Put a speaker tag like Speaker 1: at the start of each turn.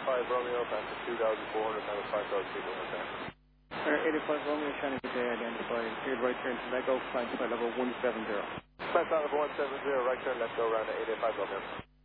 Speaker 1: 85 Romeo, past 2,400, times 5,000 people in the tank.
Speaker 2: 85 Romeo, Shannon today identified. Cleared right turn to Lego, climb to level 170.
Speaker 1: Climb to level 170, right turn, let's go around to 885 Romeo.